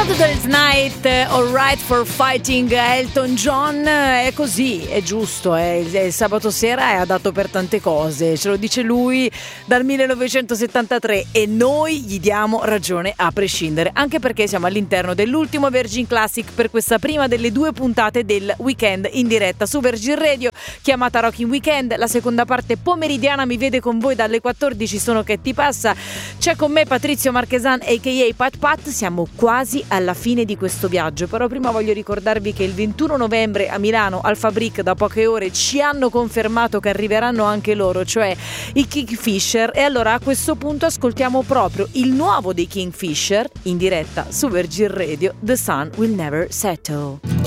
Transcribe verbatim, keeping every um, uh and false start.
Saturday's Night, Alright for Fighting Elton John, è così, è giusto, è il, è il sabato sera è adatto per tante cose, ce lo dice lui dal millenovecentosettantatré e noi gli diamo ragione a prescindere, anche perché siamo all'interno dell'ultimo Virgin Classic per questa prima delle due puntate del weekend in diretta su Virgin Radio, chiamata Rocking Weekend. La seconda parte pomeridiana mi vede con voi dalle quattordici, sono Che ti passa, c'è con me Patrizio Marchesan a k a. Pat Pat, siamo quasi alla fine di questo viaggio, però prima voglio ricordarvi che il ventuno novembre a Milano al Fabric da poche ore ci hanno confermato che arriveranno anche loro, cioè i Kingfisher, e allora a questo punto ascoltiamo proprio il nuovo dei Kingfisher in diretta su Virgin Radio, The Sun Will Never Settle.